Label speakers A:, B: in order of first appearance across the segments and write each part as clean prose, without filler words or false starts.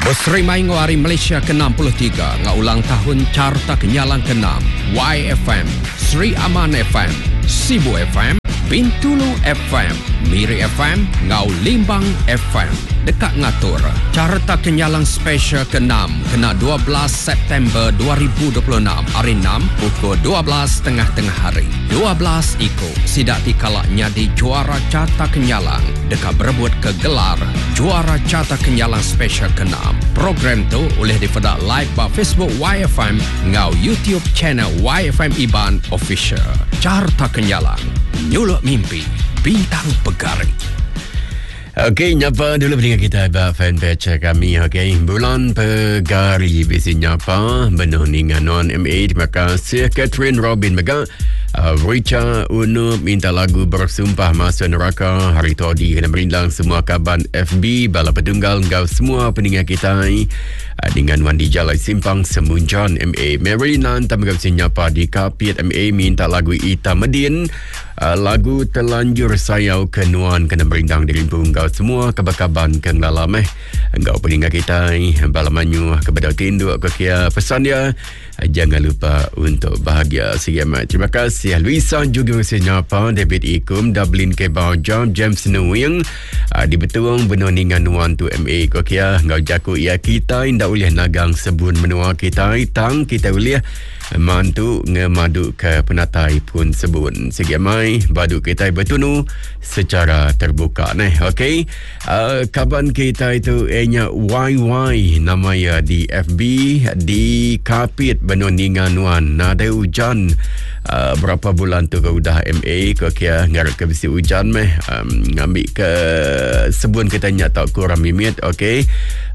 A: Berserimai ngau hari Malaysia ke-63 ngau ulang tahun Carta Kenyalang ke-6 YFM, Sri Aman FM, Sibu FM, Bintulu FM, Miri FM, ngau Limbang FM. Dekat ngatur Carta Kenyalang Special ke-6 kena 12 September 2026 hari 6 pukul 12 tengah-tengah hari 12 iko sidak dikalak nyadi juara Carta Kenyalang dekat berebut ke gelar juara Carta Kenyalang Special ke-6. Program tu boleh dipedak live di Facebook YFM ngau YouTube channel YFM Iban Official. Carta Kenyalang, nyuluk mimpi, bintang pegaring.
B: Okey, nyapa dulu dengan kita di fanpage kami. Okey, bulan pegari bisi nyapa benuh dengan non MA. Terima kasih Catherine Robin Mega. Richa Unu minta lagu bersumpah masuk neraka hari tadi kena berindang semua kaban FB bala petunggal engkau semua pendengar kita dengan Wandi Jalai Simpang Semunjan MA. Mary Nan tamagap sinyapa di Kapiat MA minta lagu Ita Medin. Lagu Terlanjur Sayau Kenuan kena berindang dari engkau semua kabar-kaban ke dalam engkau pendengar kita bala manyu kepada tinduk ke kia pesan dia jangan lupa untuk bahagia sekiamat. Terima kasih Luisa juga senyapa David Ikum Dublin Kebau Jam James Nuing di Betuang Benoningan Nuan tu MA ko kia ngau jaku ia kita indak boleh nagang sebun menua kita tang kita boleh mantu ngemadu ke penatai pun sebun segi mai badu kita bertunu secara terbuka okey. Kaban kita itu enya YY namanya di FB di Kapit Benoningan Nuan nada hujan berapa bulan tu kau dah MA kau kia ngarap ke besi hujan ngambil ke sebun kita nyak tak kurang mimit. okey.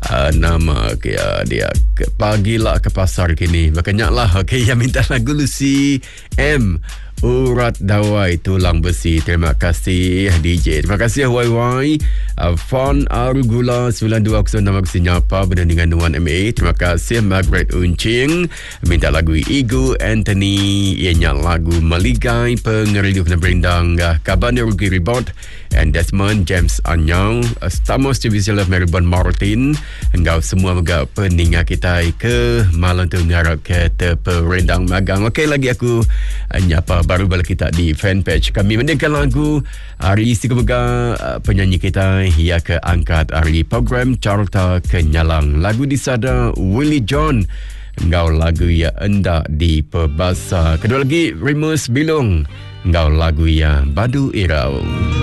B: Nama kia dia pagilah ke pasar kini makanya lah. okey, yang minta lagu Lucy M Urat Dawai Tulang Besi. Terima kasih DJ. Terima kasih YY Fon Arugula 9206 nama sinyapa dengan Nuan MA. Terima kasih Margaret Uncing minta lagu Igu Anthony ianya lagu Maligai Pengeridu kena berindang Kabane Rugi Ribot and Desmond James Anyang Stamos Divisional Melbourne Martin. Engkau semua megak peninggal kita ke malam tu ngarap ke terperendang magang. Okey, lagi aku nyapa baru balik kita di fanpage kami mendengarkan lagu hari Sikubega penyanyi kita ia ke angkat hari program Carta Kenyalang. Lagu disada Willie John engkau lagu ya enda di perbasa. Kedua lagi Remus Bilung engkau lagu ya Badu Irau.